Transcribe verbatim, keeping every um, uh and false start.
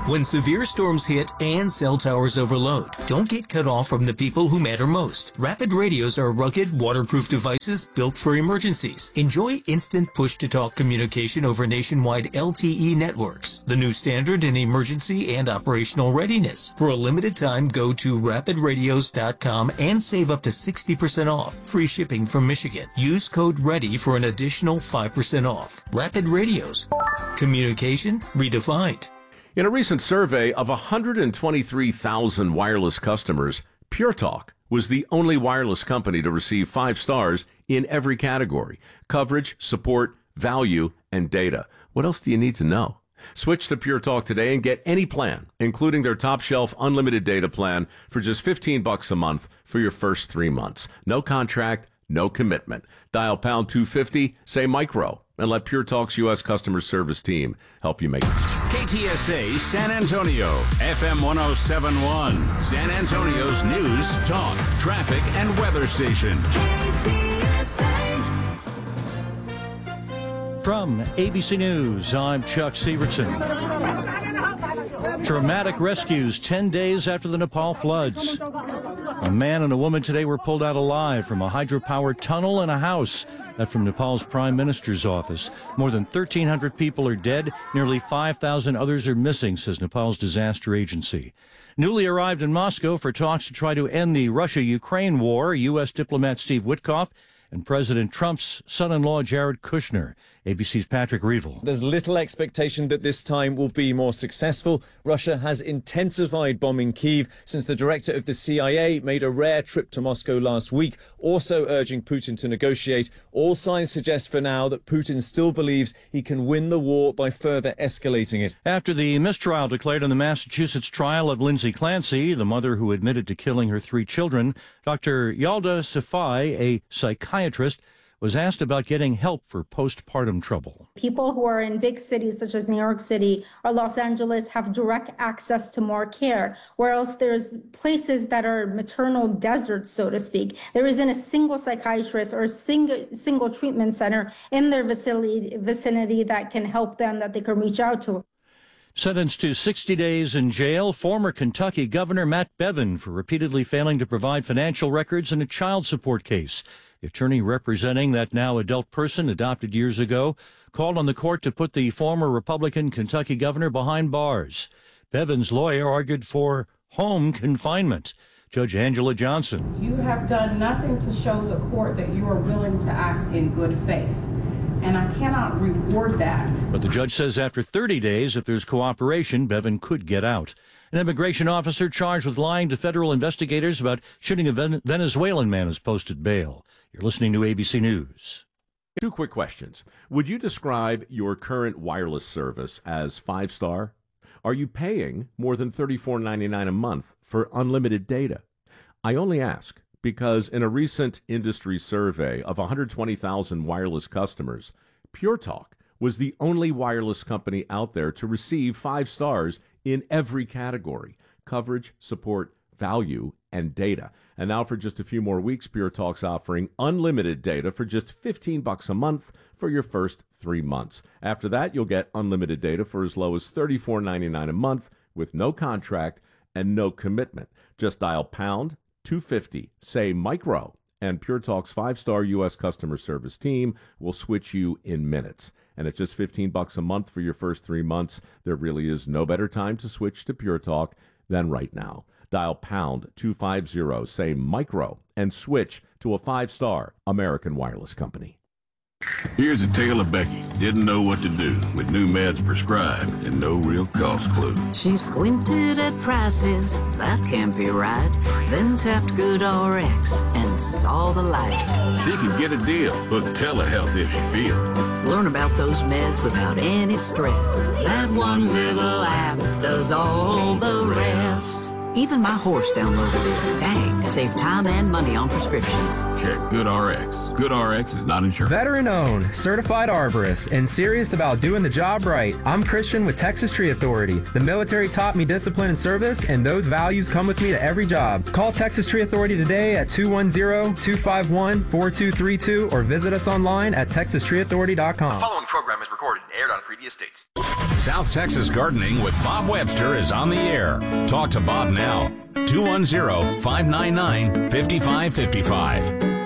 When severe storms hit and cell towers overload, don't get cut off from the people who matter most. Rapid radios are rugged, waterproof devices built for emergencies. Enjoy instant push-to-talk communication over nationwide L T E networks, the new standard in emergency and operational readiness. For a limited time, go to rapid radios dot com and save up to sixty percent off. Free shipping from Michigan. Use code READY for an additional five percent off. Rapid Radios. Communication redefined. In a recent survey of one hundred twenty-three thousand wireless customers, Pure Talk was the only wireless company to receive five stars in every category: coverage, support, value, and data. What else do you need to know? Switch to Pure Talk today and get any plan, including their top shelf unlimited data plan, for just fifteen bucks a month for your first three months. No contract, no commitment. Dial pound two fifty, say micro, and let Pure Talk's U S customer service team help you make it. K T S A San Antonio, F M one oh seven point one, San Antonio's news, talk, traffic, and weather station. K T S A. From A B C News, I'm Chuck Severson. Dramatic rescues ten days after the Nepal floods. A man and a woman today were pulled out alive from a hydropower tunnel and a house. That from Nepal's Prime Minister's office. More than thirteen hundred people are dead. Nearly five thousand others are missing, says Nepal's disaster agency. Newly arrived in Moscow for talks to try to end the Russia-Ukraine war, U S diplomat Steve Witkoff and President Trump's son-in-law Jared Kushner. A B C's Patrick Reevell. There's little expectation that this time will be more successful. Russia has intensified bombing Kyiv since the director of the C I A made a rare trip to Moscow last week, also urging Putin to negotiate. All signs suggest for now that Putin still believes he can win the war by further escalating it. After the mistrial declared in the Massachusetts trial of Lindsay Clancy, the mother who admitted to killing her three children, Doctor Yalda Safai, a psychiatrist, was asked about getting help for postpartum trouble. People who are in big cities such as New York City or Los Angeles have direct access to more care, whereas there's places that are maternal deserts, so to speak. There isn't a single psychiatrist or a single, single treatment center in their vicinity, vicinity that can help them, that they can reach out to. Sentenced to sixty days in jail, former Kentucky Governor Matt Bevin for repeatedly failing to provide financial records in a child support case. The attorney representing that now adult person, adopted years ago, called on the court to put the former Republican Kentucky governor behind bars. Bevin's lawyer argued for home confinement. Judge Angela Johnson. You have done nothing to show the court that you are willing to act in good faith, and I cannot reward that. But the judge says after thirty days, if there's cooperation, Bevin could get out. An immigration officer charged with lying to federal investigators about shooting a Venezuelan man has posted bail. You're listening to A B C News. Two quick questions. Would you describe your current wireless service as five-star? Are you paying more than thirty-four ninety-nine a month for unlimited data? I only ask because in a recent industry survey of one hundred twenty thousand wireless customers, Pure Talk was the only wireless company out there to receive five stars in every category: coverage, support, value, and data. And now for just a few more weeks, Pure Talk's offering unlimited data for just fifteen bucks a month for your first three months. After that, you'll get unlimited data for as low as thirty-four ninety-nine a month with no contract and no commitment. Just dial pound two fifty, say micro, and Pure Talk's five-star U S customer service team will switch you in minutes. And at just fifteen bucks a month for your first three months, there really is no better time to switch to Pure Talk than right now. Dial pound two fifty, say micro, and switch to a five-star American wireless company. Here's a tale of Becky. Didn't know what to do with new meds prescribed and no real cost clue. She squinted at prices, that can't be right. Then tapped GoodRx and saw the light. She could get a deal. Book telehealth if she feels. Learn about those meds without any stress. That one little app does all the rest. Even my horse downloaded it. Dang, save time and money on prescriptions. Check GoodRx. GoodRx is not insured. Veteran-owned, certified arborist, and serious about doing the job right. I'm Christian with Texas Tree Authority. The military taught me discipline and service, and those values come with me to every job. Call Texas Tree Authority today at two one zero, two five one, four two three two or visit us online at texas tree authority dot com. The following program is recorded and aired on previous dates. South Texas Gardening with Bob Webster is on the air. Talk to Bob now. two one zero, five nine nine, five five five five.